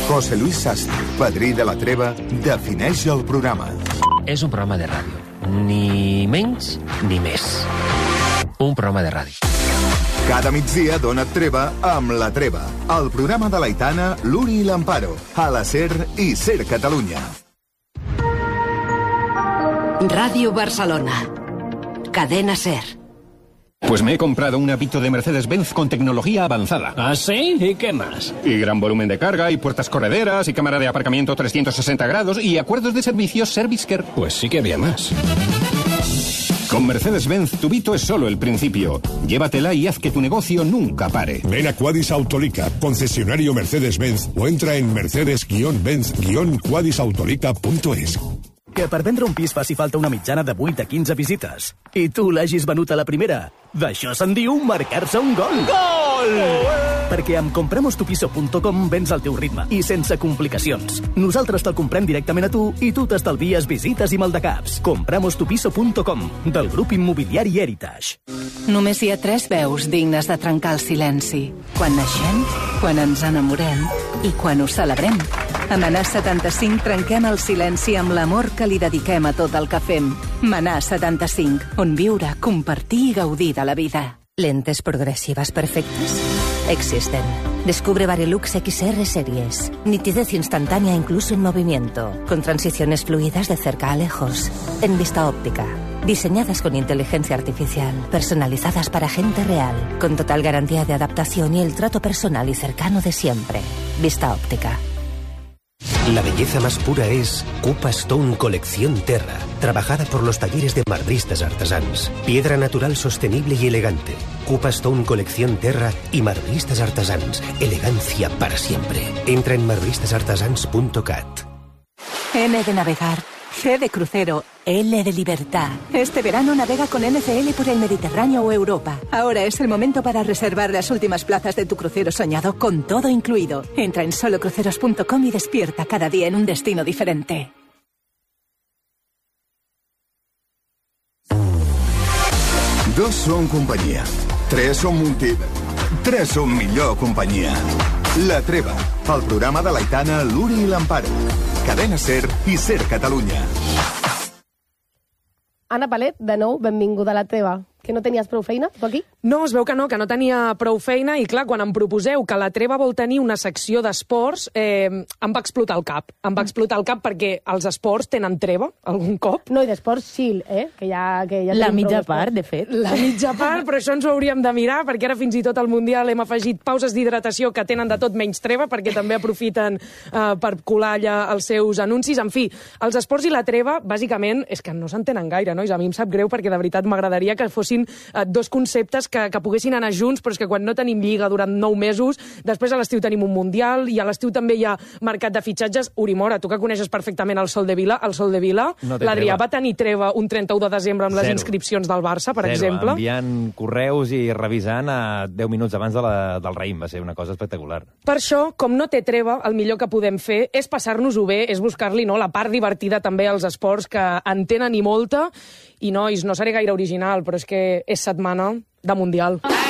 José Luis Sastre, padrí de la treva, defineix el programa. És un programa de ràdio. Ni menys ni més. Un programa de ràdio. Cada migdia dona't treva amb La Treva, el programa de l'Aitana, l'Uri i l'Amparo, a la SER i SER Catalunya. Radio Barcelona. Cadena SER. Pues me he comprado un Avito de Mercedes-Benz con tecnología avanzada. ¿Ah, sí? ¿Y qué más? Y gran volumen de carga, y puertas correderas, y cámara de aparcamiento 360 grados, y acuerdos de servicios ServiceCare. Pues sí que había más. Con Mercedes-Benz, tu Vito es solo el principio. Llévatela y haz que tu negocio nunca pare. Ven a Quadis Autolica, concesionario Mercedes-Benz, o entra en mercedes-benz-quadisautolica.es. Que per vendre un pis faci falta una mitjana de 8 a 15 visites. I tu l'hagis venut a la primera. D'això se'n diu marcar-se un gol. Gol! Perquè amb compramostupiso.com vens al teu ritme i sense complicacions. Nosaltres te'l comprem directament a tu i tu t'estalvies visites i maldecaps. Compramostupiso.com, del grup immobiliari Heritage. Només hi ha 3 veus dignes de trencar el silenci. Quan naixem, quan ens enamorem i quan ho celebrem. A Manà 75 trenquem el silenci amb l'amor que li dediquem a tot el que fem. Manà 75, on viure, compartir i gaudir de la vida. ¿Lentes progresivas perfectas? Existen. Descubre Varilux XR Series. Nitidez instantánea incluso en movimiento. Con transiciones fluidas de cerca a lejos. En vista óptica. Diseñadas con inteligencia artificial. Personalizadas para gente real. Con total garantía de adaptación y el trato personal y cercano de siempre. Vista óptica. La belleza más pura es Cupa Stone Colección Terra, trabajada por los talleres de marbristas artesans. Piedra natural sostenible y elegante. Cupa Stone Colección Terra y marbristas artesans. Elegancia para siempre. Entra en marbristasartesans.cat. N de navegar, G de crucero, L de libertad. Este verano navega con NCL por el Mediterráneo o Europa. Ahora es el momento para reservar las últimas plazas de tu crucero soñado con todo incluido. Entra en solocruceros.com y despierta cada día en un destino diferente. 2 són companyia. 3 són 3 són millor companyia. La Treva, el programa de l'Aitana, l'Uri i l'Amparo. Cadena SER i SER Catalunya. Anna Palet, de nou, benvinguda a La Treva. Que no tenies prou feina, tu aquí? No, es veu que no tenia prou feina i clar, quan em proposeu que La Treva vol tenir una secció d'esports, em va explotar el cap. Em va explotar el cap perquè els esports tenen treva algun cop. No, i d'esports chill, que ja la mitja part, de fet. La mitja part, però això ens ho hauríem de mirar, perquè ara fins i tot al Mundial hem afegit pauses d'hidratació que tenen de tot menys treva, perquè també aprofiten per colar allà els seus anuncis. En fi, els esports i la treva, bàsicament, és que no s'entenen gaire, nois? A mi em sap greu perquè de veritat m'agradaria que fossin dos conceptes que poguessin anar junts, però és que quan no tenim lliga durant 9 mesos, després a l'estiu tenim un Mundial i a l'estiu també hi ha mercat de fitxatges. Uri Mora, tu que coneixes perfectament el Sol de Vila, no l'Adrià va tenir treva un 31 de desembre amb les inscripcions del Barça, per exemple. Enviant correus i revisant a 10 minuts abans del raïm, va ser una cosa espectacular. Per això, com no té treva, el millor que podem fer és passar-nos-ho bé, és buscar-li la part divertida també als esports que en tenen i molta. I nois, no seré gaire original, però és que és setmana de Mundial.